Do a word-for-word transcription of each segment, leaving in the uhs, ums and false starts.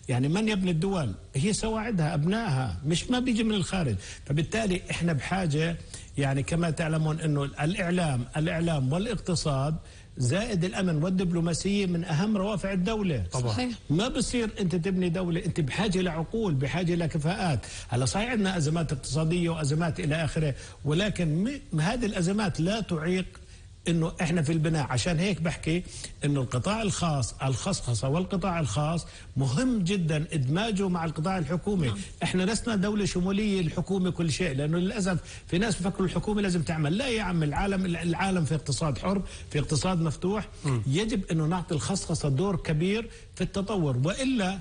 يعني من يبني الدول؟ هي سواعدها أبنائها، مش ما بيجي من الخارج. فبالتالي إحنا بحاجة يعني كما تعلمون أنه الإعلام الإعلام والاقتصاد زائد الأمن والدبلوماسية من أهم روافع الدولة. طبعا. ما بصير أنت تبني دولة، أنت بحاجة لعقول، بحاجة لكفاءات. هلا صحيح عندنا أزمات اقتصادية وأزمات إلى آخره، ولكن هذه الأزمات لا تعيق انه احنا في البناء. عشان هيك بحكي انه القطاع الخاص الخصخصه والقطاع الخاص مهم جدا ادماجه مع القطاع الحكومي. نعم. احنا لسنا دوله شموليه الحكومه كل شيء، لانه للاسف في ناس بفكروا الحكومه لازم تعمل. لا يا عم، العالم العالم في اقتصاد حر، في اقتصاد مفتوح. م. يجب انه نعطي الخصخصه دور كبير في التطور، والا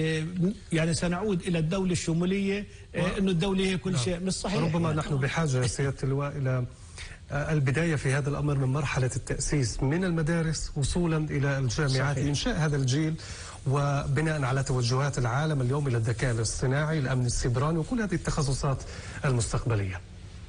يعني سنعود الى الدوله الشموليه، انه الدوله هي كل شيء. مش صحيح. ربما نحن بحاجه سياده اللواء الى البداية في هذا الأمر من مرحلة التأسيس من المدارس وصولا إلى الجامعات. صحيح. إنشاء هذا الجيل وبناء على توجهات العالم اليوم إلى الذكاء الاصطناعي، الأمن السيبراني، وكل هذه التخصصات المستقبلية.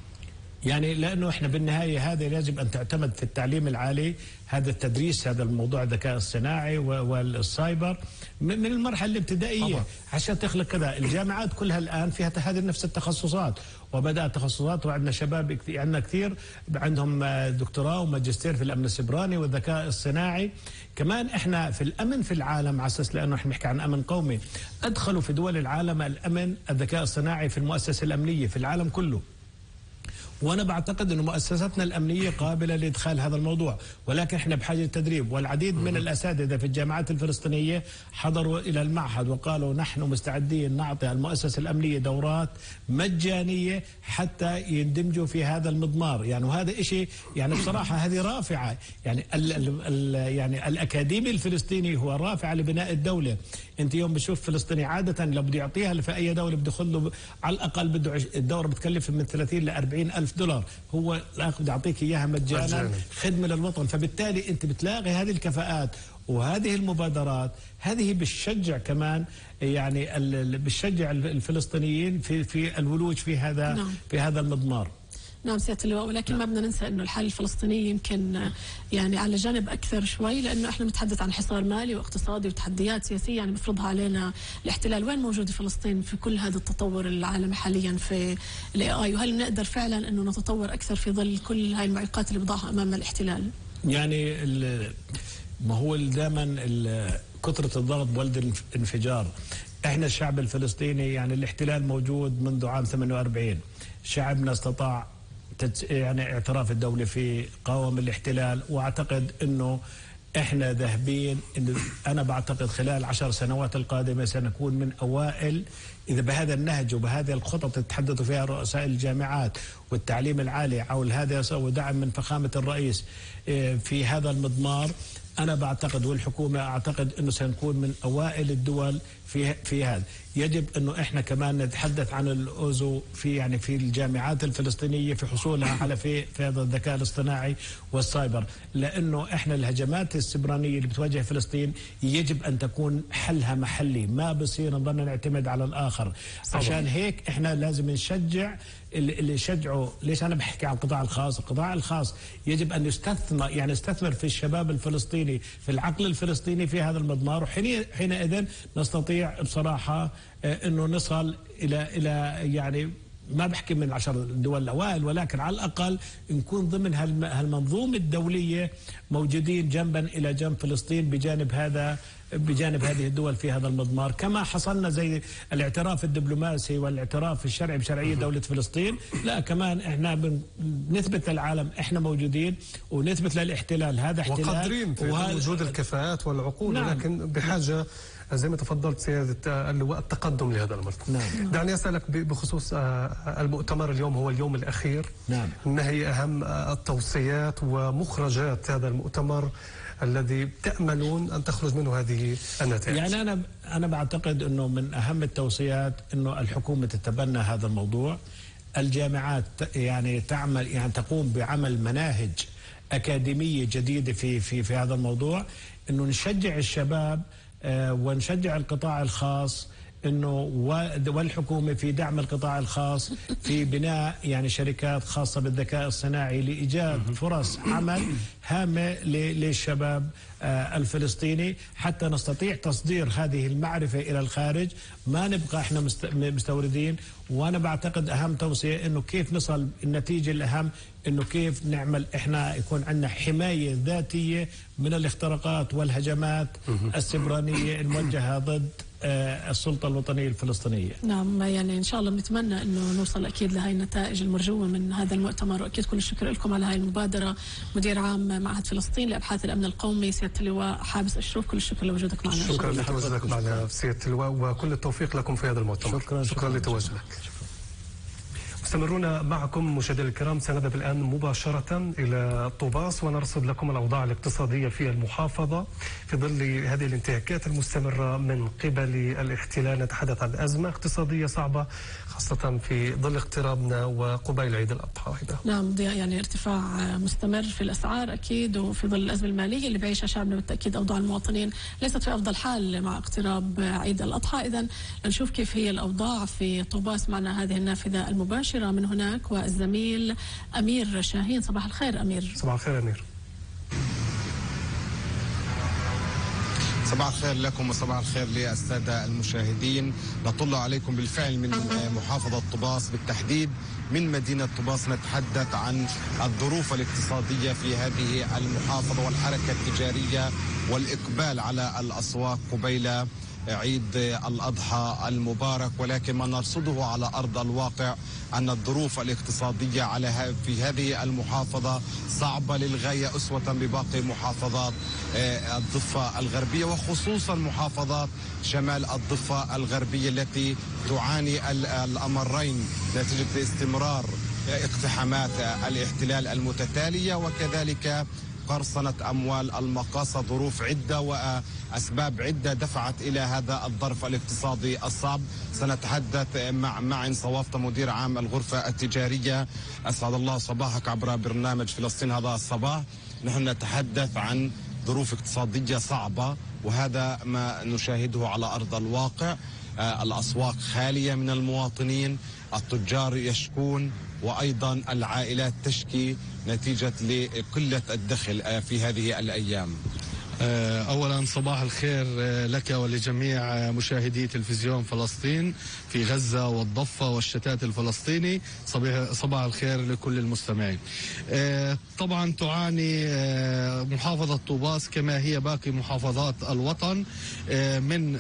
يعني لأنه إحنا بالنهاية هذا يجب أن تعتمد في التعليم العالي، هذا التدريس، هذا الموضوع الذكاء الصناعي والسايبر من المرحلة الابتدائية. طبعا. عشان تخلق كذا. الجامعات كلها الآن فيها هذه نفس التخصصات، وبدأت تخصصات، وعندنا شباب عندنا كثير عندهم دكتوراه وماجستير في الأمن السيبراني والذكاء الصناعي. كمان إحنا في الأمن في العالم، على أساس لأنه إحنا بنحكي عن أمن قومي، أدخلوا في دول العالم الأمن الذكاء الصناعي في المؤسسة الأمنية في العالم كله. وأنا بعتقد أن مؤسساتنا الأمنية قابلة لإدخال هذا الموضوع، ولكن إحنا بحاجة للتدريب. والعديد من الأساتذة في الجامعات الفلسطينية حضروا إلى المعهد وقالوا نحن مستعدين نعطي المؤسسة الأمنية دورات مجانية حتى يندمجوا في هذا المضمار. يعني وهذا إشي يعني بصراحة هذه رافعة. يعني ال ال ال يعني الأكاديمي الفلسطيني هو رافعة لبناء الدولة. أنت يوم بشوف فلسطيني عادة لو بده يعطيها في أي دولة بده يخله على الأقل بده الدورة بتكلف من ثلاثين ل أربعين ألف دولار، هو الأخ بده يعطيك إياها مجانا خدمة للوطن. فبالتالي أنت بتلاقي هذه الكفاءات وهذه المبادرات، هذه بتشجع كمان يعني بتشجع الفلسطينيين في في الولوج في هذا. نعم. في هذا المضمار. نعم سيادة اللواء، ولكن نعم. ما بدنا ننسى انه الحل الفلسطيني يمكن يعني على جانب اكثر شوي، لانه احنا بنتحدث عن حصار مالي واقتصادي وتحديات سياسيه يعني بيفرضها علينا الاحتلال. وين موجوده فلسطين في كل هذا التطور العالمي حاليا في الاي اي؟ وهل بنقدر فعلا انه نتطور اكثر في ظل كل هاي المعوقات اللي بضعها امامنا الاحتلال؟ يعني ما هو دائما كثره الضغط بولد انفجار. احنا الشعب الفلسطيني يعني الاحتلال موجود منذ عام ثمانية وأربعين، شعبنا استطاع يعني اعتراف الدولة فيه، قاوم الاحتلال. واعتقد انه احنا ذاهبين، إنه انا بعتقد خلال عشر سنوات القادمة سنكون من اوائل، اذا بهذا النهج وبهذه الخطط تتحدثوا فيها رؤساء الجامعات والتعليم العالي حول هذا ودعم من فخامة الرئيس في هذا المضمار. أنا بعتقد والحكومة أعتقد أنه سنكون من أوائل الدول في في هذا. يجب أنه إحنا كمان نتحدث عن الأوزو في يعني في الجامعات الفلسطينية في حصولها على في في هذا الذكاء الاصطناعي والسايبر، لأنه إحنا الهجمات السبرانية اللي بتواجه فلسطين يجب أن تكون حلها محلي، ما بصير نضلنا نعتمد على الآخر. عشان هيك إحنا لازم نشجع اللي يشجعوا. ليش أنا بحكي عن القطاع الخاص؟ القطاع الخاص يجب أن يستثمر، يعني يستثمر في الشباب الفلسطيني، في العقل الفلسطيني في هذا المضمار، وحينئذ نستطيع بصراحة أنه نصل إلى إلى يعني ما بحكي من عشر دول الأوائل، ولكن على الأقل نكون ضمن هالمنظومة الدولية موجودين جنبا إلى جنب فلسطين بجانب هذا بجانب هذه الدول في هذا المضمار، كما حصلنا زي الاعتراف الدبلوماسي والاعتراف الشرعي بشرعية دولة فلسطين. لا كمان احنا بنثبت للعالم احنا موجودين، ونثبت للاحتلال هذا احتلال وقادرين في وهذا وجود الكفاءات والعقول. نعم. ولكن بحاجة زي ما تفضلت سيادة اللواء التقدم لهذا الأمر. نعم. دعني أسألك بخصوص المؤتمر اليوم، هو اليوم الأخير. نعم. ما هي أهم التوصيات ومخرجات هذا المؤتمر الذي تأملون أن تخرج منه هذه النتائج؟ يعني أنا أنا بعتقد أنه من أهم التوصيات أنه الحكومة تتبنى هذا الموضوع، الجامعات يعني تعمل يعني تقوم بعمل مناهج أكاديمية جديدة في في في هذا الموضوع، أنه نشجع الشباب ونشجع القطاع الخاص انه والحكومه في دعم القطاع الخاص في بناء يعني شركات خاصه بالذكاء الصناعي لايجاد فرص عمل هامه للشباب الفلسطيني حتى نستطيع تصدير هذه المعرفه الى الخارج، ما نبقى احنا مستوردين. وانا بعتقد اهم توصيه انه كيف نصل النتيجه الاهم انه كيف نعمل احنا يكون عندنا حمايه ذاتيه من الاختراقات والهجمات السبرانيه الموجهه ضد السلطة الوطنية الفلسطينية. نعم، يعني إن شاء الله بنتمنى أنه نوصل أكيد لهي النتائج المرجوة من هذا المؤتمر، وأكيد كل الشكر لكم على هاي المبادرة. مدير عام معهد فلسطين لأبحاث الأمن القومي سيادة اللواء حابس أشرف، كل الشكر لوجودك معنا. شكرا لتواجدك معنا سيادة اللواء، وكل التوفيق لكم في هذا المؤتمر. شكرا, شكرا, شكرا لتواجدك. مستمرون معكم مشاهدينا الكرام، سنذهب الآن مباشرة إلى طوباس ونرصد لكم الأوضاع الاقتصادية في المحافظة في ظل هذه الانتهاكات المستمرة من قبل الاحتلال. نتحدث عن أزمة اقتصادية صعبة خاصة في ظل اقترابنا وقبيل عيد الأضحى. نعم ضياء، يعني ارتفاع مستمر في الأسعار أكيد، وفي ظل الأزمة المالية اللي بيعيشها شعبنا بالتأكيد أوضاع المواطنين ليست في أفضل حال مع اقتراب عيد الأضحى. إذن نشوف كيف هي الأوضاع في طوباس. معنا هذه النافذة المباشرة من هناك والزميل أمير شاهين. صباح الخير أمير. صباح الخير أمير. صباح الخير لكم وصباح الخير للسادة المشاهدين. نطل عليكم بالفعل من محافظة طوباس، بالتحديد من مدينة طوباس. نتحدث عن الظروف الاقتصادية في هذه المحافظة والحركة التجارية والإقبال على الأسواق قبيل عيد الأضحى المبارك، ولكن ما نرصده على أرض الواقع أن الظروف الاقتصادية على في هذه المحافظة صعبة للغاية أسوة بباقي محافظات الضفة الغربية، وخصوصا محافظات شمال الضفة الغربية التي تعاني الأمرين نتيجة استمرار اقتحامات الاحتلال المتتالية وكذلك قرصنة أموال المقاصة. ظروف عدة وأسباب عدة دفعت إلى هذا الظرف الاقتصادي الصعب. سنتحدث مع معن صوافة مدير عام الغرفة التجارية. أسعد الله صباحك عبر برنامج فلسطين هذا الصباح. نحن نتحدث عن ظروف اقتصادية صعبة وهذا ما نشاهده على أرض الواقع. الأسواق خالية من المواطنين، التجار يشكون، وأيضا العائلات تشكي نتيجة لقلة الدخل في هذه الأيام. أولا صباح الخير لك ولجميع مشاهدي تلفزيون فلسطين في غزة والضفة والشتات الفلسطيني. صباح الخير لكل المستمعين. طبعا تعاني محافظة طوباس كما هي باقي محافظات الوطن من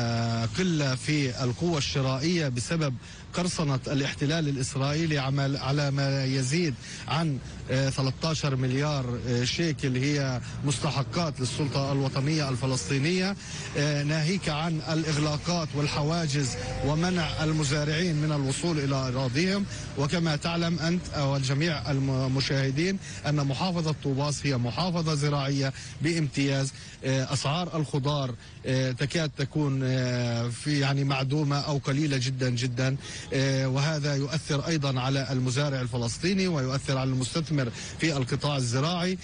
قلة في القوة الشرائية بسبب قرصنة الاحتلال الإسرائيلي على ما يزيد عن ثلاثة عشر مليار شيكل هي مستحقات للسلطة الوطنية الفلسطينية، ناهيك عن الإغلاقات والحواجز ومنع المزارعين من الوصول إلى أراضيهم. وكما تعلم أنت والجميع المشاهدين أن محافظة طوباس هي محافظة زراعية بامتياز. أسعار الخضار تكاد تكون في يعني معدومة أو قليلة جدا جدا، وهذا يؤثر أيضا على المزارع الفلسطيني ويؤثر على المستثمر في القطاع الزراعي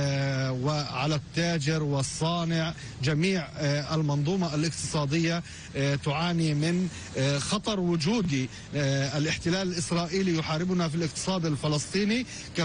وعلى التاجر والصانع. جميع المنظومة الاقتصادية تعاني من خطر وجودي. الاحتلال الإسرائيلي يحاربنا في الاقتصاد الفلسطيني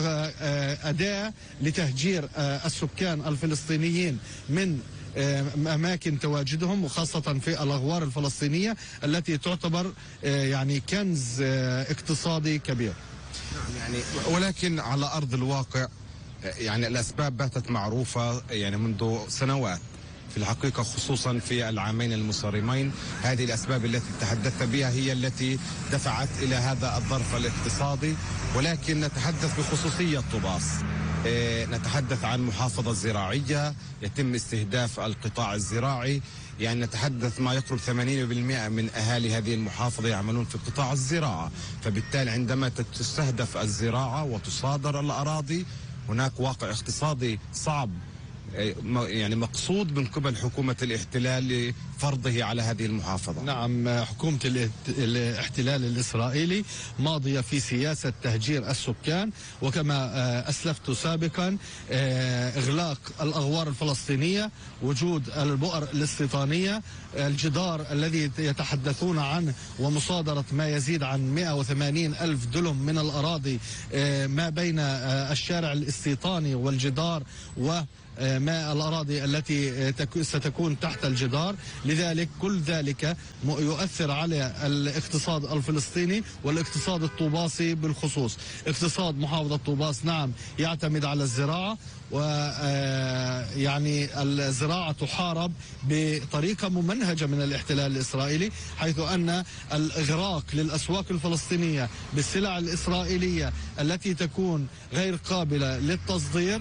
كأداة لتهجير السكان الفلسطينيين من أماكن تواجدهم، وخاصة في الأغوار الفلسطينية التي تعتبر يعني كنز اقتصادي كبير. يعني ولكن على أرض الواقع يعني الأسباب باتت معروفة يعني منذ سنوات في الحقيقة، خصوصا في العامين المصارمين. هذه الأسباب التي تحدثت بها هي التي دفعت إلى هذا الظرف الاقتصادي، ولكن نتحدث بخصوصية طوباس. نتحدث عن محافظة زراعية يتم استهداف القطاع الزراعي، يعني نتحدث ما يقرب ثمانين بالمئة من أهالي هذه المحافظة يعملون في قطاع الزراعة، فبالتالي عندما تستهدف الزراعة وتصادر الأراضي هناك واقع اقتصادي صعب يعني مقصود من قبل حكومة الاحتلال فرضه على هذه المحافظة. نعم، حكومة الاحتلال الإسرائيلي ماضية في سياسة تهجير السكان، وكما أسلفت سابقا إغلاق الأغوار الفلسطينية، وجود البؤر الاستيطانية، الجدار الذي يتحدثون عنه ومصادرة ما يزيد عن مئة وثمانين ألف دلم من الأراضي ما بين الشارع الاستيطاني والجدار و ما الأراضي التي ستكون تحت الجدار. لذلك كل ذلك يؤثر على الاقتصاد الفلسطيني والاقتصاد الطوباسي بالخصوص. اقتصاد محافظة طوباس نعم يعتمد على الزراعة، ويعني الزراعة تحارب بطريقة ممنهجة من الاحتلال الإسرائيلي، حيث أن الإغراق للأسواق الفلسطينية بالسلع الإسرائيلية التي تكون غير قابلة للتصدير،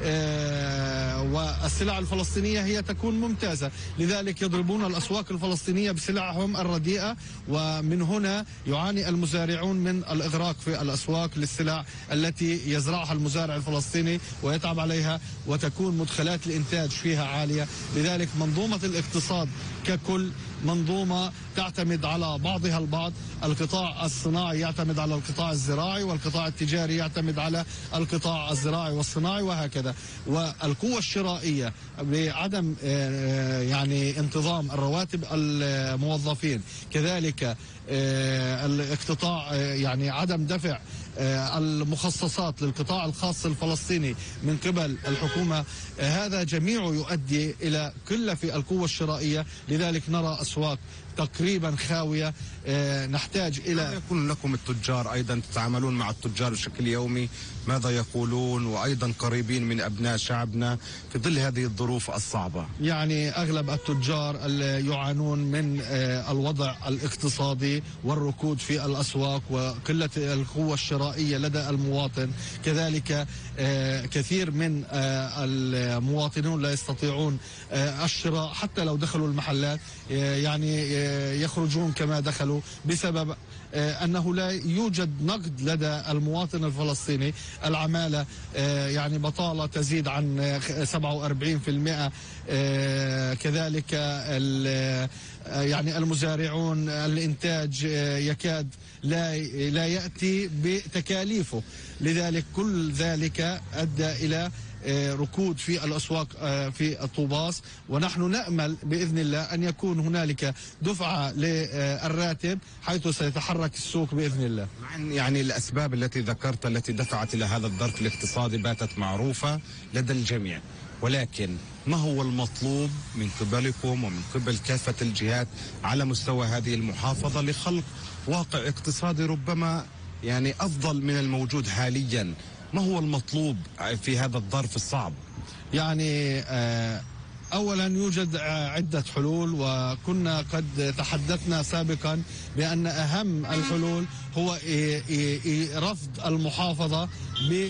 والسلع الفلسطينية هي تكون ممتازة، لذلك يضربون الأسواق الفلسطينية بسلعهم الرديئة، ومن هنا يعاني المزارعون من الإغراق في الأسواق للسلع التي يزرعها المزارع الفلسطيني ويتعب عليها، وتكون مدخلات الإنتاج فيها عالية. لذلك منظومة الاقتصاد ككل منظومة تعتمد على بعضها البعض. القطاع الصناعي يعتمد على القطاع الزراعي، والقطاع التجاري يعتمد على القطاع الزراعي والصناعي، وهكذا. والقوة الشرائية بعدم يعني انتظام الرواتب الموظفين، كذلك الاقتطاع يعني عدم دفع المخصصات للقطاع الخاص الفلسطيني من قبل الحكومة، هذا جميعه يؤدي إلى قلة في القوة الشرائية. لذلك نرى أسواق تقريبا خاوية. نحتاج إلى ماذا يقول لكم التجار؟ أيضا تتعاملون مع التجار بشكل يومي، ماذا يقولون؟ وأيضا قريبين من أبناء شعبنا في ظل هذه الظروف الصعبة. يعني أغلب التجار يعانون من الوضع الاقتصادي والركود في الأسواق وقلة القوة الشرائية لدى المواطن. كذلك كثير من المواطنون لا يستطيعون الشراء حتى لو دخلوا المحلات، يعني يخرجون كما دخلوا بسبب أنه لا يوجد نقد لدى المواطن الفلسطيني. العمالة يعني بطالة تزيد عن سبعة وأربعين بالمئة. كذلك يعني المزارعون الإنتاج يكاد لا لا يأتي بتكاليفه. لذلك كل ذلك أدى إلى ركود في الأسواق في طوباس، ونحن نأمل بإذن الله أن يكون هنالك دفعة للراتب حيث سيتحرك السوق بإذن الله. يعني الأسباب التي ذكرت التي دفعت إلى هذا الظرف الاقتصادي باتت معروفة لدى الجميع، ولكن ما هو المطلوب من قبلكم ومن قبل كافة الجهات على مستوى هذه المحافظة لخلق واقع اقتصادي ربما يعني أفضل من الموجود حاليا؟ ما هو المطلوب في هذا الظرف الصعب؟ يعني أولا يوجد عدة حلول، وكنا قد تحدثنا سابقا بأن أهم الحلول هو رفض المحافظة ب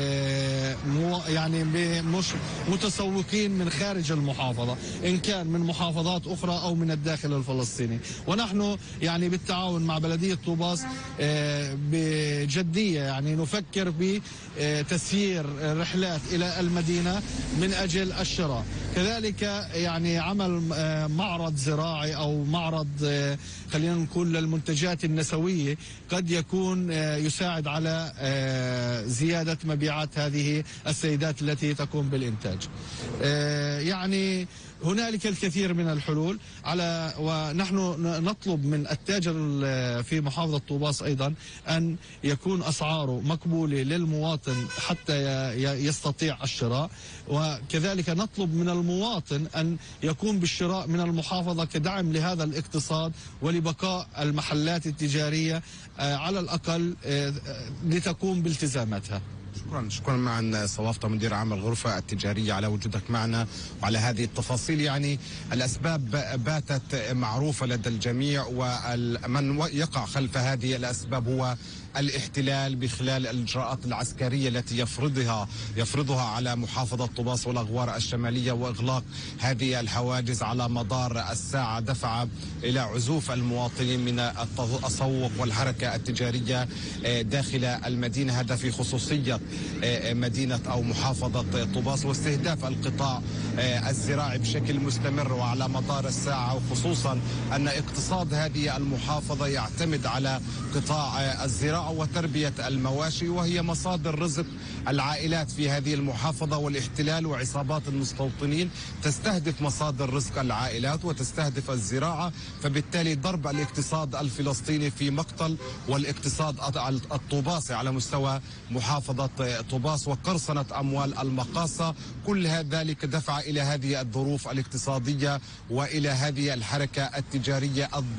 يعني بمتسوقين من خارج المحافظة، إن كان من محافظات أخرى أو من الداخل الفلسطيني. ونحن يعني بالتعاون مع بلدية طوباس بجدية يعني نفكر بتسيير رحلات إلى المدينة من أجل الشراء. كذلك يعني عمل معرض زراعي أو معرض خلينا نقول للمنتجات النسوية قد يكون يساعد على زيادة مبيعات هذه السيدات التي تقوم بالإنتاج. يعني هنالك الكثير من الحلول على ونحن نطلب من التاجر في محافظة طوباس أيضا أن يكون أسعاره مقبولة للمواطن حتى يستطيع الشراء، وكذلك نطلب من المواطن أن يقوم بالشراء من المحافظة كدعم لهذا الاقتصاد ولبقاء المحلات التجارية على الأقل لتقوم بالتزاماتها. شكرا شكرا معا صوافطة مدير عام الغرفة التجارية على وجودك معنا وعلى هذه التفاصيل. يعني الأسباب باتت معروفة لدى الجميع، ومن يقع خلف هذه الأسباب هو الاحتلال بخلال الإجراءات العسكرية التي يفرضها يفرضها على محافظة طوباس والأغوار الشمالية، وإغلاق هذه الحواجز على مدار الساعة دفع إلى عزوف المواطنين من التسوق والحركة التجارية داخل المدينة. هذا في خصوصية مدينة أو محافظة طوباس، واستهداف القطاع الزراعي بشكل مستمر وعلى مدار الساعة، وخصوصا أن اقتصاد هذه المحافظة يعتمد على قطاع الزراعة وتربية المواشي، وهي مصادر رزق العائلات في هذه المحافظة. والاحتلال وعصابات المستوطنين تستهدف مصادر رزق العائلات وتستهدف الزراعة، فبالتالي ضرب الاقتصاد الفلسطيني في مقتل والاقتصاد الطوباسي على مستوى محافظة طوباس وقرصنة أموال المقاصة. كل ذلك دفع إلى هذه الظروف الاقتصادية وإلى هذه الحركة التجارية